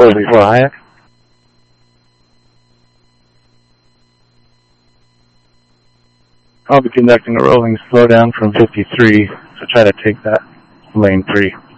44 Hayek. I'll be conducting a rolling slowdown from 53, so try to take that lane 3.